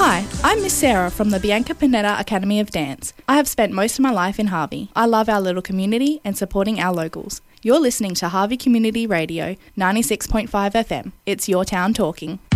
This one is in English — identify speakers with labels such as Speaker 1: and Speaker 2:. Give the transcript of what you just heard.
Speaker 1: Hi, I'm Miss Sarah from the Bianca Panetta Academy of Dance. I have spent most of my life in Harvey. I love our little community and supporting our locals. You're listening to Harvey Community Radio 96.5 FM. It's your town talking.